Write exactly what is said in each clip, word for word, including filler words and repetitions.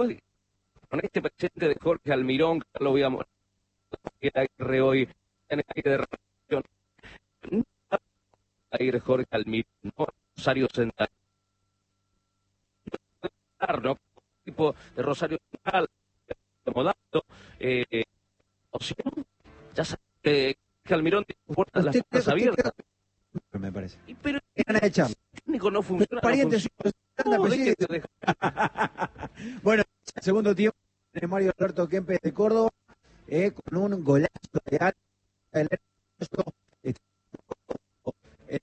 después, con este presente de Jorge Almirón, que lo voy a mostrar hoy en el aire de relación, no aire Jorge Almirón, no Rosario Central, ¿no? Tipo de Rosario Central, de Modato, eh, opción, ya sabes que Almirón tiene puertas, las puertas abiertas. Me parece. Y, pero ganas de echarlo. El técnico no funciona. Parientes, no funciona. no, de bueno, segundo tiempo de Mario Alberto Kempes de Córdoba, eh, con un golazo de alto. El, el, el,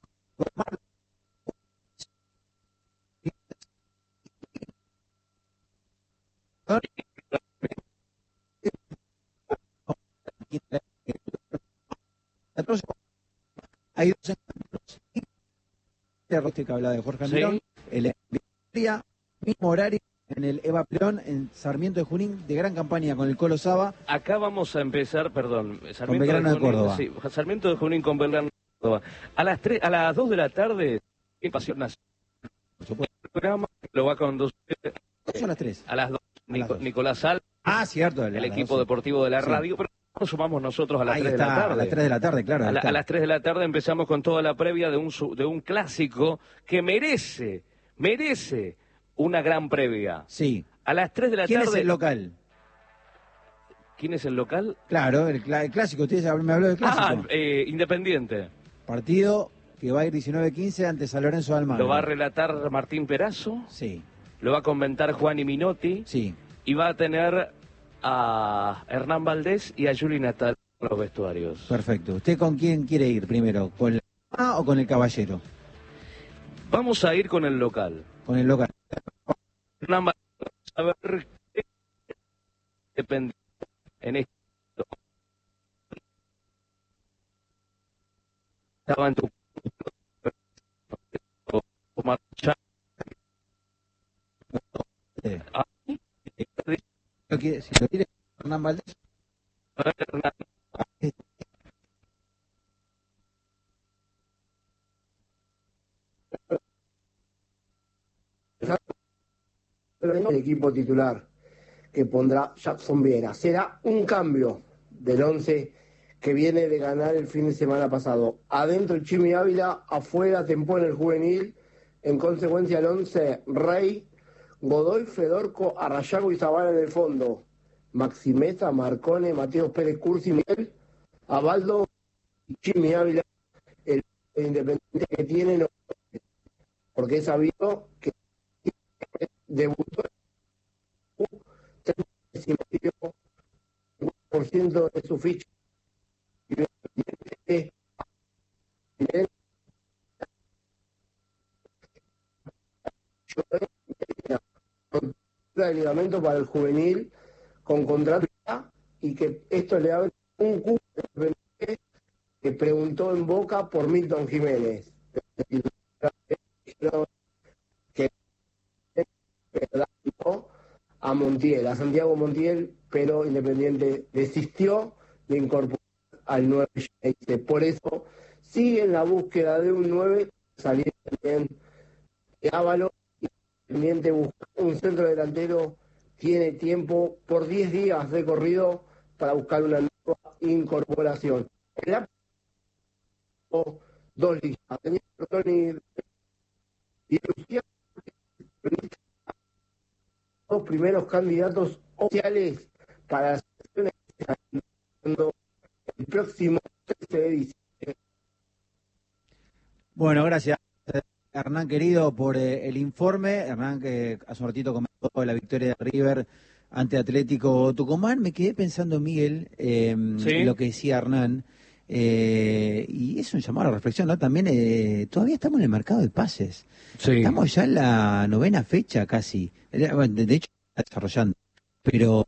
hay dos encuentros. El que habla de Jorge Almirón, sí. El Victoria, mismo horario en el Eva Perón, en Sarmiento de Junín, de gran campaña con el Colo Saba. Acá vamos a empezar, perdón, Sarmiento con Belgrano de, Junín, de Córdoba. Sí, Sarmiento de Junín con Belgrano de Córdoba. A las tres, a las dos de la tarde, en Pasión Nacional. Por supuesto. El programa lo va a conducir. Son las tres. A las dos. A Nico, las dos. Nicolás Sal. Ah, cierto. El equipo doce. Deportivo de la sí. radio. Pero nos sumamos nosotros a las ahí tres está, de la tarde. A las tres de la tarde, claro. A, la, a las tres de la tarde empezamos con toda la previa de un, de un clásico que merece, merece una gran previa. Sí. A las tres de la ¿Quién tarde. ¿Quién es el local? ¿Quién es el local? Claro, el, el clásico. Usted me habló del clásico. Ah, eh, Independiente. Partido que va a ir diecinueve quince ante San Lorenzo de Almagro. Lo va a relatar Martín Perazo. Sí. Lo va a comentar Juan y Minotti. Sí. Y va a tener a Hernán Valdés y a Juli Natal en los vestuarios. Perfecto. ¿Usted con quién quiere ir primero? ¿Con el A o con el Caballero? Vamos a ir con el local. Con el local. Hernán Valdés, a ver qué depende en esto. Estaba en tu marcha. Si lo quiere Hernán Valdés. El equipo titular que pondrá Jackson Viera será un cambio del once que viene de ganar el fin de semana pasado. Adentro el Chimi Ávila, afuera Tempó en el juvenil, en consecuencia el once Rey, Godoy, Fedorco, Arrayago y Zavala en el fondo. Maximeza, Marcone, Mateo Pérez Cursi, Miguel, Abaldo, Chimi Ávila, el Independiente que tiene, porque es sabido que debutó un por ciento de su ficha. El ligamento para el juvenil con contrato y que esto le abre un cupo que preguntó en Boca por Milton Jiménez que a Montiel, a Santiago Montiel, pero Independiente desistió de incorporar al nueve. Por eso sigue en la búsqueda de un nueve, saliendo también de Ávalo. Independiente busca un centro delantero, tiene tiempo por diez días de corrido para buscar una nueva incorporación. Dos ligas. Y los primeros candidatos oficiales para las elecciones el próximo trece de diciembre. Bueno, gracias Hernán querido por eh, el informe. Hernán que hace un ratito comentó la victoria de River ante Atlético Tucumán. Me quedé pensando, Miguel, eh, ¿sí? en lo que decía Hernán. Eh, y es un llamado a la reflexión, ¿no? También eh, todavía estamos en el mercado de pases. Sí. Estamos ya en la novena fecha casi. De hecho, está desarrollando. Pero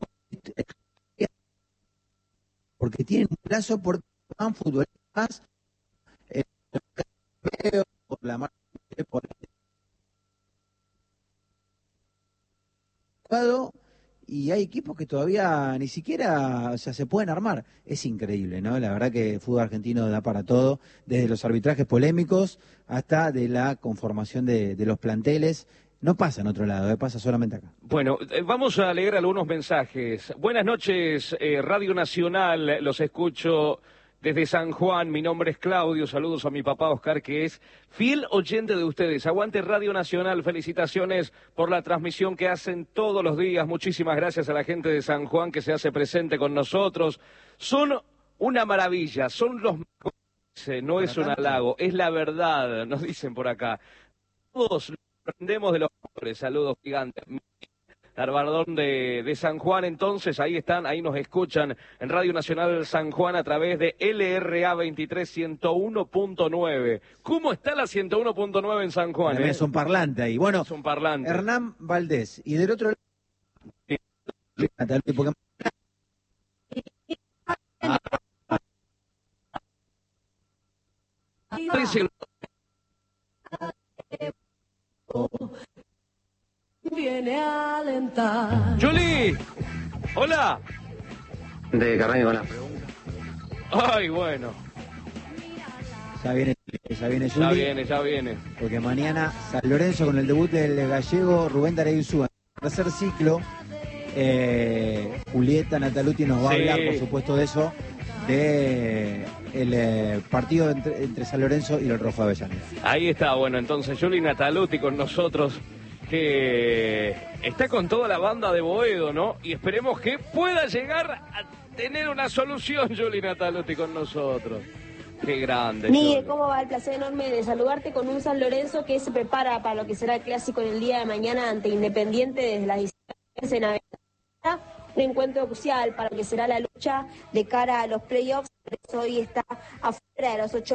porque tienen un plazo por van futbolistas eh, por la marca por y hay equipos que todavía ni siquiera, o sea, se pueden armar. Es increíble, ¿no? La verdad que el fútbol argentino da para todo, desde los arbitrajes polémicos hasta de la conformación de, de los planteles. No pasa en otro lado, eh, pasa solamente acá. Bueno, eh, vamos a leer algunos mensajes. Buenas noches, eh, Radio Nacional, los escucho desde San Juan. Mi nombre es Claudio, saludos a mi papá Oscar, que es fiel oyente de ustedes. Aguante Radio Nacional, felicitaciones por la transmisión que hacen todos los días. Muchísimas gracias a la gente de San Juan que se hace presente con nosotros. Son una maravilla, son los mejores, no es un halago, es la verdad, nos dicen por acá. Todos aprendemos de los mejores, saludos gigantes. Arbardón de, de San Juan, entonces, ahí están, ahí nos escuchan en Radio Nacional San Juan a través de L R A veintitrés ciento uno punto nueve. ¿Cómo está la ciento uno punto nueve en San Juan? Eh? Eh? Es un parlante ahí. Bueno, es un parlante. Hernán Valdés, y del otro lado... Sí. Porque... Ah. Viene a alentar. ¡Juli! ¡Hola! De Carrani con la pregunta. ¡Ay, bueno! Ya viene, ya viene Juli. Ya viene, ya viene. Porque mañana San Lorenzo con el debut del gallego Rubén Darío Insúa. Tercer ciclo. Eh, Julieta Nataluti nos va sí. a hablar, por supuesto, de eso. De el eh, partido entre, entre San Lorenzo y el Rojo Avellaneda. Ahí está, bueno, entonces Juli Nataluti con nosotros, que está con toda la banda de Boedo, ¿no? Y esperemos que pueda llegar a tener una solución, Juli Nataluti, con nosotros. Qué grande. Miguel, Juli. ¿cómo va? El placer enorme de saludarte con un San Lorenzo que se prepara para lo que será el clásico en el día de mañana ante Independiente desde las diecinueve en Avellaneda. Un encuentro crucial para lo que será la lucha de cara a los playoffs. Hoy está afuera de los ocho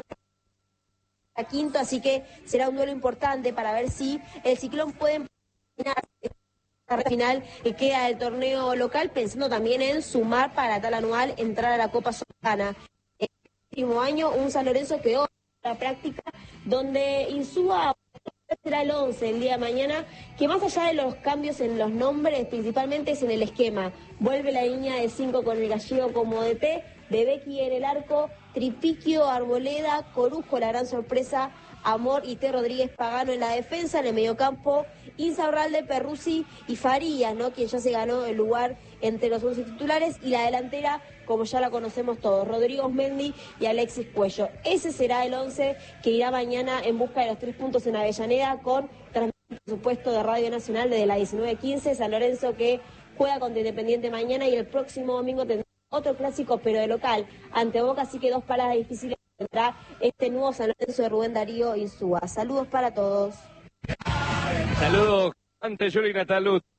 a quinto, así que será un duelo importante para ver si el Ciclón puede terminar la final que queda del torneo local, pensando también en sumar para tal anual entrar a la Copa Sudamericana. El último año un San Lorenzo quedó en la práctica donde Insúa será el once el día de mañana, que más allá de los cambios en los nombres, principalmente es en el esquema. Vuelve la línea de cinco con el gallego como D T, Bebecky en el arco, Tripiquio, Arboleda, Corujo, la gran sorpresa, Amor y T. Rodríguez Pagano en la defensa, en el mediocampo, Insaurralde, Perruzzi y Farías, ¿no? Quien ya se ganó el lugar entre los once titulares, y la delantera, como ya la conocemos todos, Rodrigo Mendy y Alexis Cuello. Ese será el once que irá mañana en busca de los tres puntos en Avellaneda, con transmisión, por supuesto, de Radio Nacional desde las diecinueve quince, San Lorenzo que juega contra Independiente mañana, y el próximo domingo tendrá otro clásico, pero de local, ante Boca, así que dos paradas difíciles tendrá este nuevo San Lorenzo de Rubén Darío Insúa. Saludos para todos. Saludos ante Juli Nataluti.